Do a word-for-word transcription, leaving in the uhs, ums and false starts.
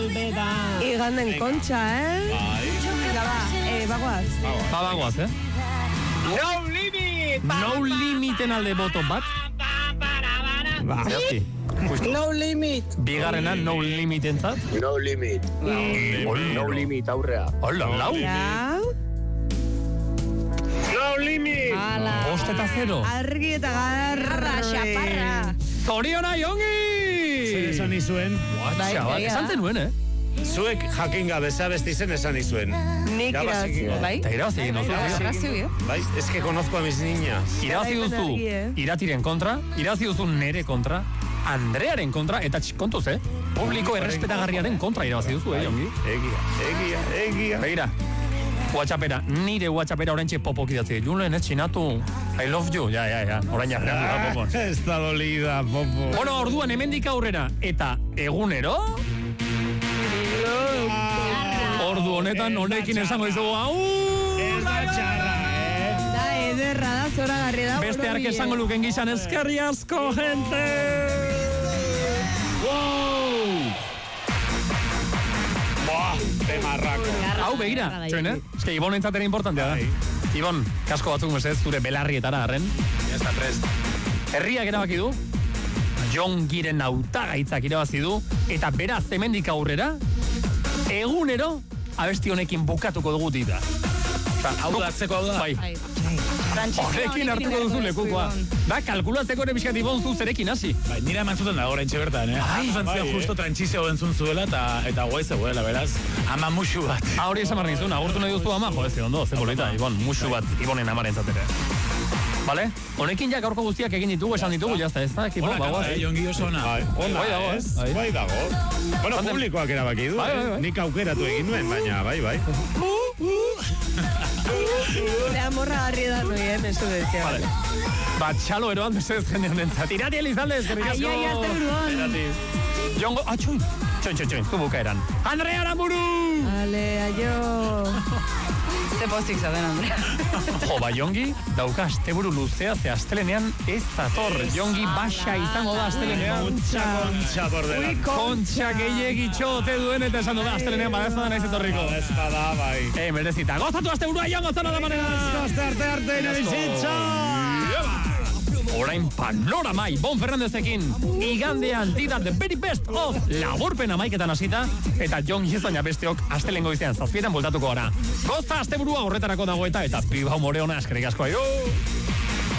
Iganden kontxa, eh? Bai. Venga, ba, eh, bagoaz. Ba, bagoaz, eh? No limit! No limiten alde boto bat. Ba, zehazki. No limit! Bigarrena, no limiten zat. No limit. No limit aurrea. Hola, lau. Ja. No limit! Ala. Bost eta zero. Argi eta garra, xaparra. Zoriona, Jongi! Zer esan izuen? Bai, Txabak, bai, esan zenuen, eh? Zuek jakinga bezabesti zen esan izuen. Nik Irabazi. irabazi. Bai? Eta irabazi egin duzu. tío. Bai, es que conozco a mis niñas. Irabazi duzu Argi, eh? iratiren kontra, irabazi duzu nere kontra, Andrearen kontra, eta tx- kontuz, eh? Publiko errespetagarriaren kontra irabazi duzu, eh, Jongi? Egia, egia, egia. Begira, WhatsAppera, nire WhatsAppera oraintxe popok idatzi. Julen, eh, txinatu, I love you. Ja, ja, ja, orain jarrean da popon. Ez da dolida, popo. Bueno, orduan hemendik aurrera, eta egunero... Ordu honetan, honekin esango izugu, hau! Ez da txarra, eh? Da, ederra da, zoragarri da. Beste ark esango luken gizan, eskerri asko, gente! Wow! Boa, temarrako. Hau, begira, txoin, eh? Ez que Ibon entzatera importantea da. Ibon, kasko batzuk mesez, zure belarrietara arren. Ez da prest. Herriak erabaki du, Jongiren hautagaitzak irabazi du, eta beraz hemendik aurrera, egunero, abesti honekin bukatuko dugu dira. Hau da, atzeko hau da. Bai. Horrekin hartuko duzu lekukoa. Ba, kalkulatzeko ere bizkat Ibon zu zerekin hasi. Bai, nire eman zuten da orain bertan, eh? Ai, Zan zion bai, justo trantzizio entzun zuela eta eta guai zegoela, beraz. Ama musu bat. Ha, hori esan barri zuen, agurtu nahi duzu ama, jo, ez ondo, ze polita, Ibon, musu bat, Ibonen amaren zatere. Vale? Honekin ja gaurko guztiak egin ditugu, esan ditugu, jazta, ez da, ekipo, Ona, bagoaz. eh, Jongi oso ona. Bai, ona, Bai dago, ez? bai. Bai dago. Bueno, Zaten- publikoak erabaki du, Bai, bai, eh? bai. Nik aukeratu egin nuen, baina, bai, bai. Lea morra garri da, noi, eh, mesu bezia. Vale. Ba, txalo eroan bezez jende honentzat. Irati Elizalde, eskerrik asko. Ai, ai, azte buruan. Irati. Jongo, ah, txuin. Txoin, txoin, txoin, zu bukaeran. Andrea Aramburu! Ale, aio. Ze pozik zauden, Andrea. Jo, ba, Jongi, dauka asteburu luzea, ze astelenean ez dator. Jongi baixa izango da astelenean. Kontxa, kontxa, por delante. Kontxa gehiagitxo ote duen eta esan du da astelenean badaz da naiz etorriko. Ez bada, bai. Eh, merezita. Gozatu asteburua, Jongo, zona da manera. Kosta arte arte, ina bizitza! Orain panorama Ibon Fernandezekin igandean dira the very best of laburpen amaiketan hasita eta Jon Gizaina besteok astelengo izan zazpietan bultatuko gara. Goza asteburua horretarako dago eta eta Bilbao More ona eskerrik asko. Aio!